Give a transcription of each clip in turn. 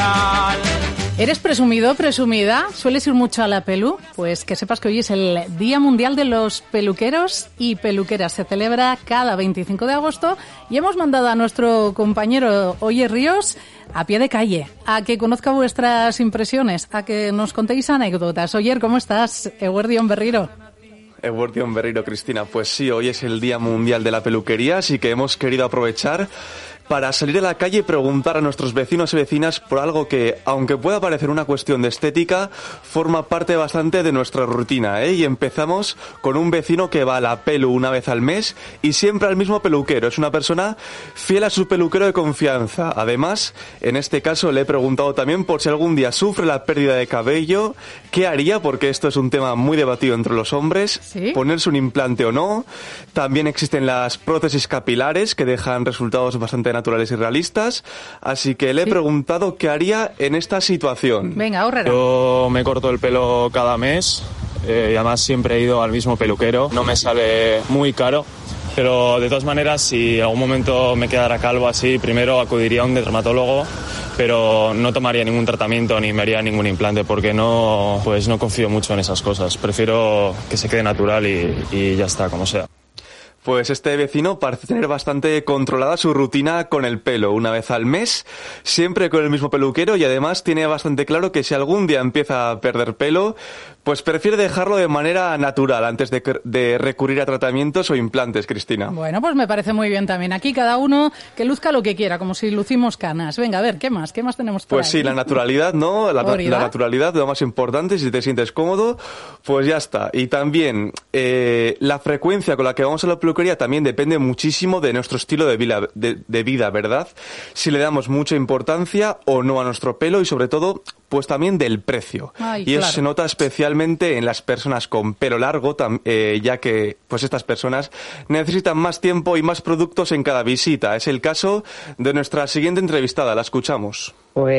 mundial. ¿Eres presumido, presumida? ¿Sueles ir mucho a la pelu? Pues que sepas que hoy es el Día Mundial de los Peluqueros y Peluqueras. Se celebra cada 25 de agosto y hemos mandado a nuestro compañero Oyer Ríos a pie de calle, a que conozca vuestras impresiones, a que nos contéis anécdotas. Oyer, ¿cómo estás? Eguerdión Berriro. Eguerdión Berriro, Cristina. Pues sí, hoy es el Día Mundial de la Peluquería, así que hemos querido aprovechar para salir a la calle y preguntar a nuestros vecinos y vecinas por algo que, aunque pueda parecer una cuestión de estética, forma parte bastante de nuestra rutina, ¿eh? Y empezamos con un vecino que va a la pelu una vez al mes y siempre al mismo peluquero. Es una persona fiel a su peluquero de confianza. Además, en este caso le he preguntado también por si algún día sufre la pérdida de cabello, qué haría, porque esto es un tema muy debatido entre los hombres, ¿sí? Ponerse un implante o no. También existen las prótesis capilares que dejan resultados bastante naturales y realistas, así que le he preguntado qué haría en esta situación. Venga, Horrera. Yo me corto el pelo cada mes y además siempre he ido al mismo peluquero. No me sale muy caro, pero de todas maneras, si en algún momento me quedara calvo así, primero acudiría a un dermatólogo, pero no tomaría ningún tratamiento ni me haría ningún implante porque no confío mucho en esas cosas. Prefiero que se quede natural y ya está, como sea. Pues este vecino parece tener bastante controlada su rutina con el pelo, una vez al mes, siempre con el mismo peluquero, y además tiene bastante claro que si algún día empieza a perder pelo, pues prefiere dejarlo de manera natural antes de recurrir a tratamientos o implantes, Cristina. Bueno, pues me parece muy bien también. Aquí cada uno que luzca lo que quiera, como si lucimos canas. Venga, a ver, ¿qué más? ¿Qué más tenemos por Pues ahí? sí, la naturalidad, ¿no? La naturalidad, lo más importante, si te sientes cómodo, pues ya está. Y también la frecuencia con la que vamos a la peluquería también depende muchísimo de nuestro estilo de vida, ¿verdad? Si le damos mucha importancia o no a nuestro pelo y sobre todo, pues también del precio. Ay, y eso claro. se nota especialmente en las personas con pelo largo, ya que pues estas personas necesitan más tiempo y más productos en cada visita. Es el caso de nuestra siguiente entrevistada, la escuchamos.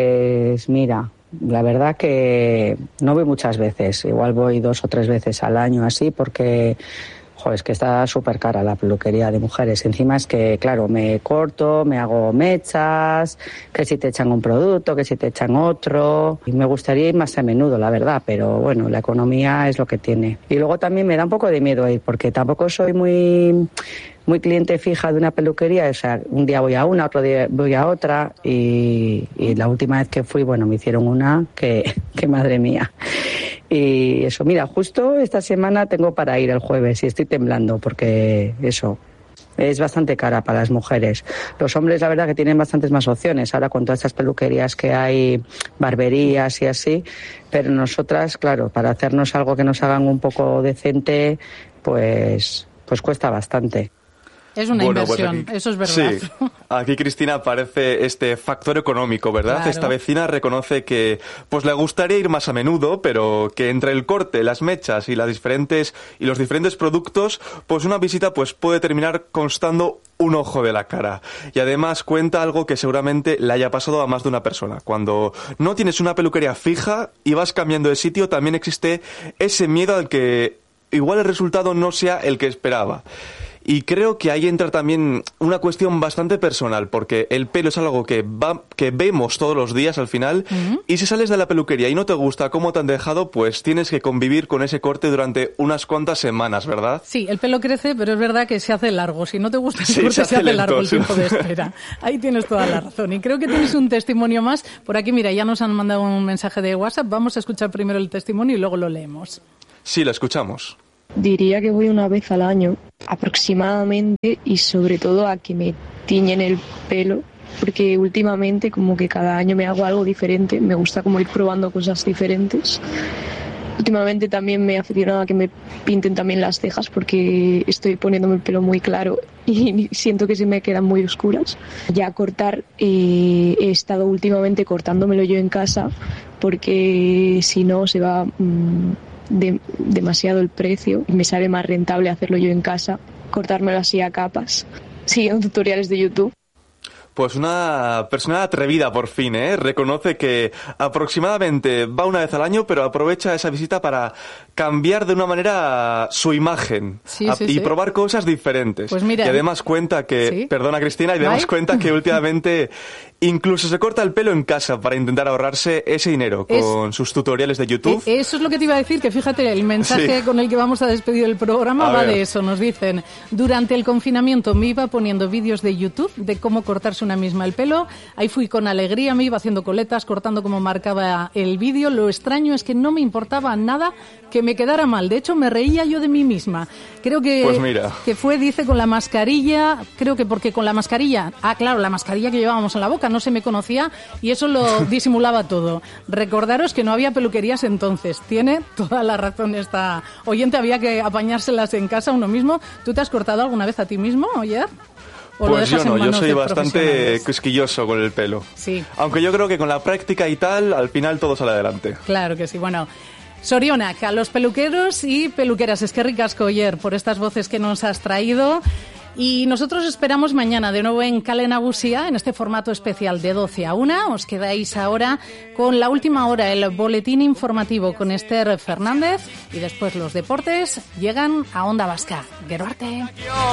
Pues mira, la verdad que no voy muchas veces, igual voy 2 o 3 veces al año así porque... es que está súper cara la peluquería de mujeres. Encima es que, claro, me corto, me hago mechas, que si te echan un producto, que si te echan otro. Y me gustaría ir más a menudo, la verdad, pero bueno, la economía es lo que tiene. Y luego también me da un poco de miedo ir, porque tampoco soy muy cliente fija de una peluquería. O sea, un día voy a una, otro día voy a otra. Y la última vez que fui, bueno, me hicieron una que madre mía. Y eso, mira, justo esta semana tengo para ir el jueves y estoy temblando porque eso es bastante cara para las mujeres. Los hombres, la verdad, que tienen bastantes más opciones ahora con todas estas peluquerías que hay, barberías y así, pero nosotras, claro, para hacernos algo que nos hagan un poco decente, pues cuesta bastante. Es una inversión, pues aquí, eso es verdad. Sí, aquí Cristina aparece este factor económico, ¿verdad? Claro. Esta vecina reconoce que pues le gustaría ir más a menudo, pero que entre el corte, las mechas y los diferentes productos, pues una visita pues puede terminar costando un ojo de la cara. Y además cuenta algo que seguramente le haya pasado a más de una persona. Cuando no tienes una peluquería fija y vas cambiando de sitio, también existe ese miedo al que igual el resultado no sea el que esperaba. Y creo que ahí entra también una cuestión bastante personal, porque el pelo es algo que vemos todos los días al final, y si sales de la peluquería y no te gusta cómo te han dejado, pues tienes que convivir con ese corte durante unas cuantas semanas, ¿verdad? Sí, el pelo crece, pero es verdad que se hace largo. Si no te gusta el corte, se hace lento, largo el tiempo de espera. Ahí tienes toda la razón. Y creo que tienes un testimonio más. Por aquí, mira, ya nos han mandado un mensaje de WhatsApp. Vamos a escuchar primero el testimonio y luego lo leemos. Sí, lo escuchamos. Diría que voy una vez al año aproximadamente y sobre todo a que me tiñen el pelo porque últimamente como que cada año me hago algo diferente, me gusta como ir probando cosas diferentes. Últimamente también me he aficionado a que me pinten también las cejas porque estoy poniéndome el pelo muy claro y siento que se me quedan muy oscuras. Ya cortar, he estado últimamente cortándomelo yo en casa porque si no se va demasiado el precio y me sale más rentable hacerlo yo en casa, cortármelo así a capas, siguiendo tutoriales de YouTube. Pues una persona atrevida por fin, ¿eh? Reconoce que aproximadamente va una vez al año, pero aprovecha esa visita para cambiar de una manera su imagen y probar cosas diferentes. Pues mira, y además cuenta que, perdona Cristina, y además cuenta que últimamente incluso se corta el pelo en casa para intentar ahorrarse ese dinero con sus tutoriales de YouTube. Eso es lo que te iba a decir, que fíjate, el mensaje con el que vamos a despedir el programa va de eso. Nos dicen, durante el confinamiento me iba poniendo vídeos de YouTube de cómo cortarse una misma el pelo. Ahí fui con alegría, me iba haciendo coletas, cortando como marcaba el vídeo. Lo extraño es que no me importaba nada que me quedara mal. De hecho, me reía yo de mí misma. Creo que, pues mira, que fue, dice, con la mascarilla. Creo que porque con la mascarilla, claro, la mascarilla que llevábamos en la boca no se me conocía y eso lo disimulaba todo. Recordaros que no había peluquerías entonces. Tiene toda la razón esta oyente, había que apañárselas en casa uno mismo. ¿Tú te has cortado alguna vez a ti mismo, Oyer? Pues yo no, yo soy bastante quisquilloso con el pelo. Sí. Aunque yo creo que con la práctica y tal, al final todo sale adelante. Claro que sí. Bueno, Sorionak, a los peluqueros y peluqueras, es que ricasco, Oyer, por estas voces que nos has traído. Y nosotros esperamos mañana de nuevo en Kale Nagusia, en este formato especial de 12 a 1. Os quedáis ahora con la última hora, el boletín informativo con Esther Fernández. Y después los deportes llegan a Onda Vasca. Gero arte.